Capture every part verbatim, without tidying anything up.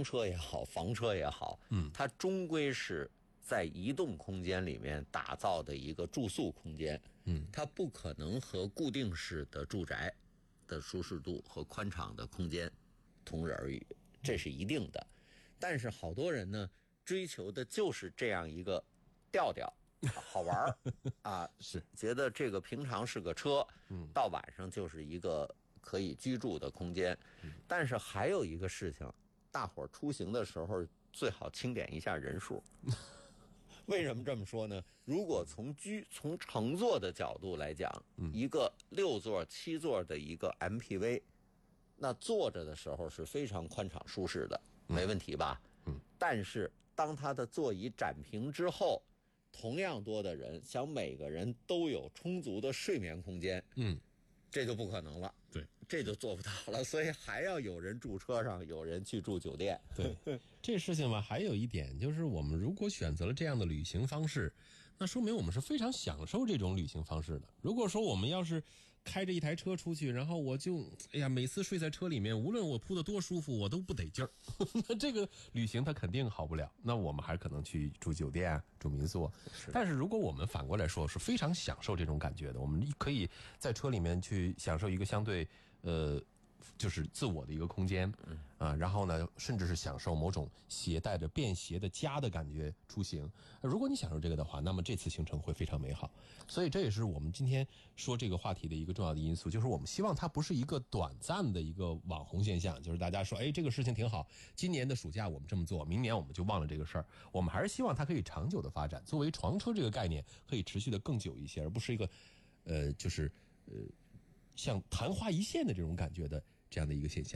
房车也好，房车也好，嗯，它终归是在移动空间里面打造的一个住宿空间，嗯，它不可能和固定式的住宅的舒适度和宽敞的空间同日而语，这是一定的。但是好多人呢，追求的就是这样一个调调。好玩啊，是觉得这个平常是个车，嗯，到晚上就是一个可以居住的空间。但是还有一个事情，大伙儿出行的时候最好清点一下人数。为什么这么说呢？如果从居从乘坐的角度来讲，一个六座七座的一个 M P V， 那坐着的时候是非常宽敞舒适的，没问题吧？嗯。但是当它的座椅展平之后，同样多的人想每个人都有充足的睡眠空间，嗯，这就不可能了， 对， 这就做不到了，所以还要有人住车上，有人去住酒店。 对，这事情吧，还有一点就是，我们如果选择了这样的旅行方式，那说明我们是非常享受这种旅行方式的。如果说我们要是开着一台车出去，然后我就哎呀，每次睡在车里面，无论我铺得多舒服，我都不得劲儿，那这个旅行它肯定好不了。那我们还可能去住酒店啊，住民宿。但是如果我们反过来说，是非常享受这种感觉的，我们可以在车里面去享受一个相对呃。就是自我的一个空间，啊，然后呢，甚至是享受某种携带着便携的家的感觉出行。如果你享受这个的话，那么这次行程会非常美好。所以这也是我们今天说这个话题的一个重要的因素，就是我们希望它不是一个短暂的一个网红现象，就是大家说，哎，这个事情挺好，今年的暑假我们这么做，明年我们就忘了这个事儿。我们还是希望它可以长久的发展，作为床车这个概念可以持续的更久一些，而不是一个，呃，就是呃。像昙花一现的这种感觉的这样的一个现象。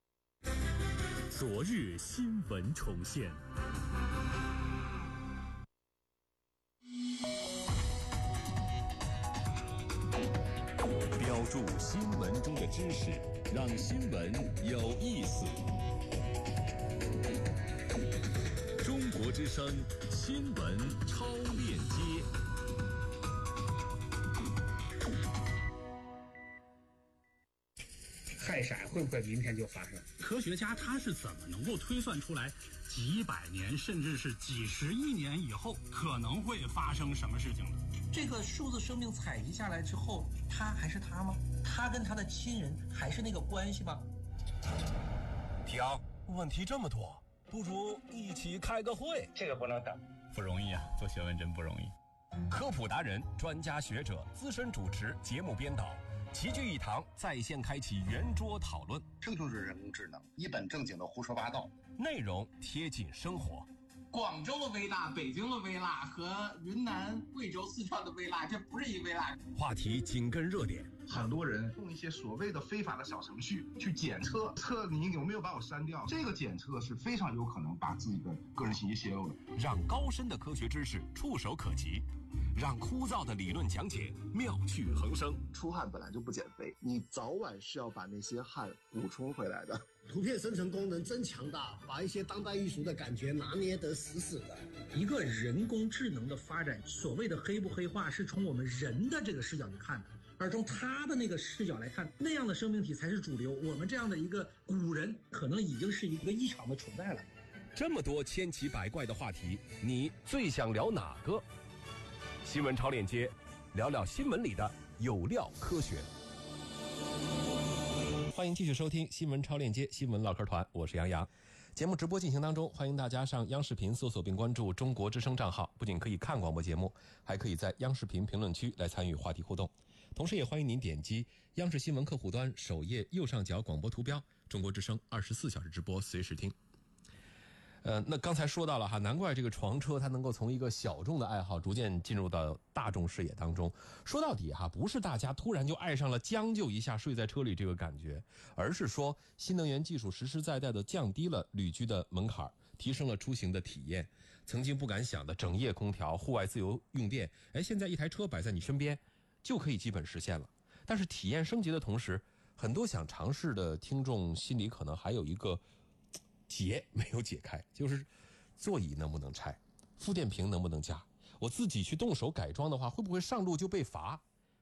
昨日新闻重现，标注新闻中的知识，让新闻有意思。中国之声新闻超链接。 氦闪会不会明天就发生？ 科学家他是怎么能够推算出来几百年甚至是几十亿年以后可能会发生什么事情的？ 这个数字生命采集下来之后，他还是他吗？他跟他的亲人还是那个关系吗？ 提昂，问题这么多，不如一起开个会。 这个不能等， 不容易啊，做学问真不容易。 科普达人、专家学者、资深主持、节目编导齐聚一堂，在线开启圆桌讨论。 这就是人工智能，一本正经的胡说八道， 内容贴近生活。 广州的微辣、北京的微辣和云南、贵州、四川的微辣，这不是一微辣。 话题紧跟热点， 很多人用一些所谓的非法的小程序去检测，测你有没有把我删掉。这个检测是非常有可能把自己的个人信息泄露的。 让高深的科学知识触手可及，让枯燥的理论讲解妙趣横生。 出汗本来就不减肥，你早晚是要把那些汗补充回来的。 图片生成功能真强大，把一些当代艺术的感觉拿捏得死死的。 一个人工智能的发展，所谓的黑不黑化是从我们人的这个视角去看的，而从他的那个视角来看，那样的生命体才是主流。我们这样的一个古人可能已经是一个异常的存在了。 这么多千奇百怪的话题，你最想聊哪个？新闻超链接，聊聊新闻里的有料科学。 欢迎继续收听新闻超链接新闻唠嗑团，我是杨洋。节目直播进行当中，欢迎大家上央视频搜索并关注中国之声账号，不仅可以看广播节目，还可以在央视频评论区来参与话题互动。同时也欢迎您点击央视新闻客户端首页右上角广播图标，中国之声二十四小时直播随时听。呃，那刚才说到了哈，难怪这个床车它能够从一个小众的爱好逐渐进入到大众视野当中。说到底哈，不是大家突然就爱上了将就一下睡在车里这个感觉，而是说新能源技术实实在在的降低了旅居的门槛，提升了出行的体验。曾经不敢想的整夜空调、户外自由用电，哎，现在一台车摆在你身边就可以基本实现了。但是体验升级的同时，很多想尝试的听众心里可能还有一个结没有解开，就是座椅能不能拆，负电瓶能不能加，我自己去动手改装的话会不会上路就被罚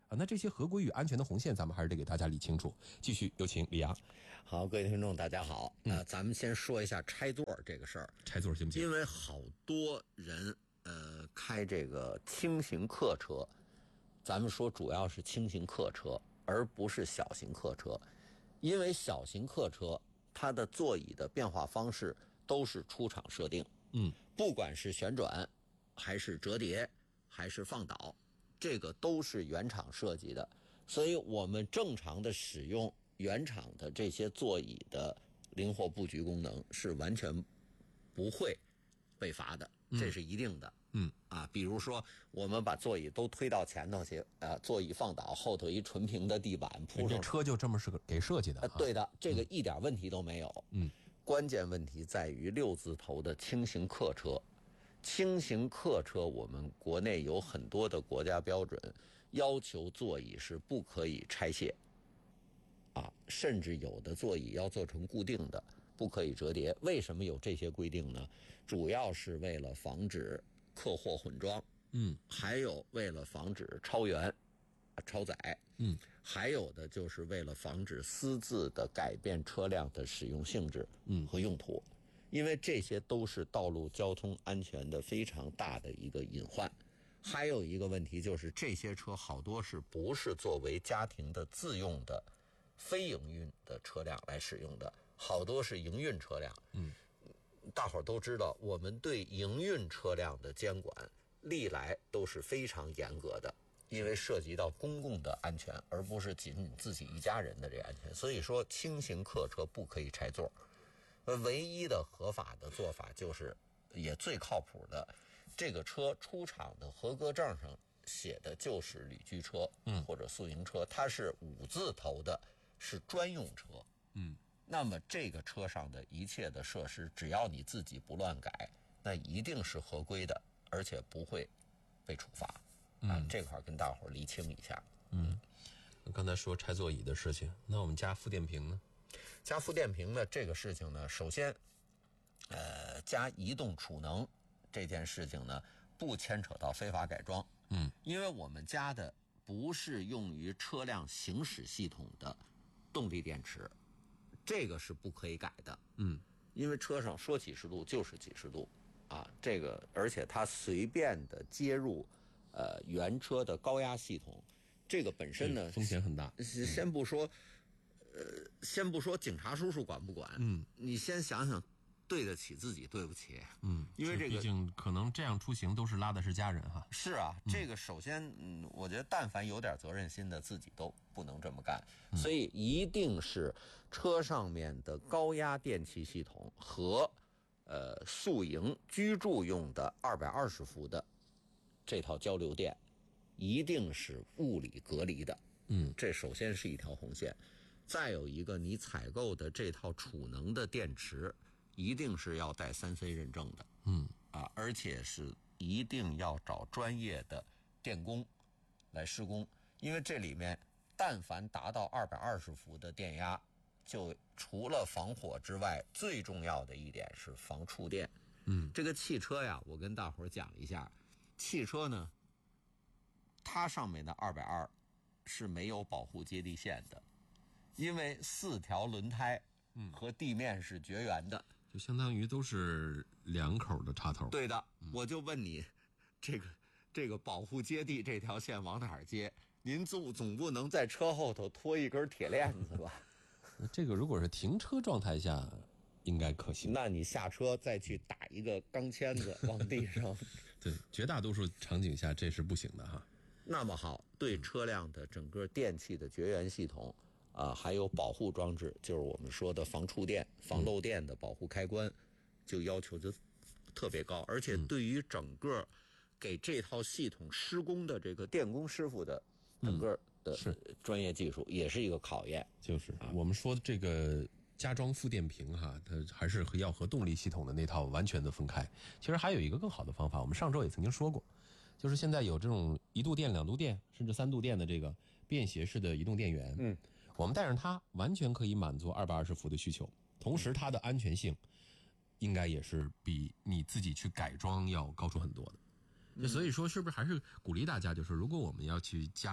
啊，那这些合规与安全的红线，咱们还是得给大家理清楚。继续有请李阳。 好，各位听众大家好，呃，咱们先说一下拆座这个事儿。 拆座行不行？ 因为好多人呃开这个轻型客车，咱们说主要是轻型客车，而不是小型客车，因为小型客车它的座椅的变化方式都是出厂设定， 嗯， 不管是旋转，还是折叠，还是放倒，这个都是原厂设计的，所以我们正常的使用原厂的这些座椅的灵活布局功能是完全不会被罚的，这是一定的。 嗯啊，比如说我们把座椅都推到前头去，啊，座椅放倒，后头一纯平的地板铺上， 这车就这么是给设计的、啊呃。对的，这个一点问题都没有。 嗯， 关键问题在于六字头的轻型客车。轻型客车，我们国内有很多的国家标准要求座椅是不可以拆卸，啊，甚至有的座椅要做成固定的，不可以折叠。为什么有这些规定呢？主要是为了防止客货混装， 嗯， 还有为了防止超员、超载， 嗯， 还有的就是为了防止私自的改变车辆的使用性质， 嗯和用途。因为这些都是道路交通安全的非常大的一个隐患。还有一个问题就是，这些车好多是不是作为家庭的自用的非营运的车辆来使用的，好多是营运车辆。 嗯， 大伙儿都知道，我们对营运车辆的监管历来都是非常严格的，因为涉及到公共的安全，而不是仅仅自己一家人的这个安全。所以说，轻型客车不可以拆座。唯一的合法的做法就是，也最靠谱的，这个车出厂的合格证上写的就是旅居车， 嗯， 或者宿营车，它是五字头的，是专用车， 嗯， 那么这个车上的一切的设施，只要你自己不乱改，那一定是合规的，而且不会被处罚。 嗯， 啊、这块跟大伙儿厘清一下。 嗯，刚才说拆座椅的事情，那我们加负电瓶呢？ 加负电瓶的这个事情呢，首先，呃，加移动储能这件事情呢，不牵扯到非法改装。 嗯， 因为我们加的不是用于车辆行驶系统的动力电池，这个是不可以改的。 嗯， 因为车上说几十度就是几十度，啊，这个而且它随便的接入呃原车的高压系统，这个本身呢风险很大。 先不说。呃，先不说警察叔叔管不管， 嗯， 你先想想，对得起自己，对不起， 嗯， 因为这个毕竟可能这样出行都是拉的是家人哈。 是啊，嗯、这个首先，嗯，我觉得但凡有点责任心的，自己都不能这么干， 嗯、 所以一定是车上面的高压电气系统和呃宿营居住用的二百二十伏的这套交流电，一定是物理隔离的， 嗯， 这首先是一条红线。再有一个，你采购的这套储能的电池，一定是要带三 C 认证的， 嗯啊，而且是一定要找专业的电工来施工，因为这里面但凡达到二百二十伏的电压，就除了防火之外，最重要的一点是防触电。 嗯， 这个汽车呀，我跟大伙儿讲一下，汽车呢，它上面的二百二是没有保护接地线的。因为四条轮胎和地面是绝缘的， 嗯、就相当于都是两口的插头。 对的，嗯、我就问你，这个这个保护接地这条线往哪儿接？您总总不能在车后头拖一根铁链子吧？ 这个如果是停车状态下，应该可行。 那你下车再去打一个钢签子往地上。 对，绝大多数场景下这是不行的哈。 那么好，对车辆的整个电气的绝缘系统。啊，还有保护装置，就是我们说的防触电、防漏电的保护开关，就要求就特别高，而且对于整个给这套系统施工的这个电工师傅的整个的专业技术，也是一个考验。 就是我们说这个加装负电瓶哈，它还是要和动力系统的那套完全的分开。其实还有一个更好的方法，我们上周也曾经说过，就是现在有这种一度电、两度电，甚至三度电的这个便携式的移动电源。 嗯。 我们带上它，完全可以满足二百二十伏的需求，同时它的安全性应该也是比你自己去改装要高出很多的。嗯、所以说，是不是还是鼓励大家，就是如果我们要去加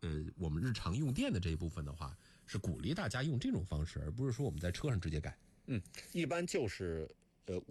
呃我们日常用电的这一部分的话，是鼓励大家用这种方式，而不是说我们在车上直接改。 嗯，一般就是呃。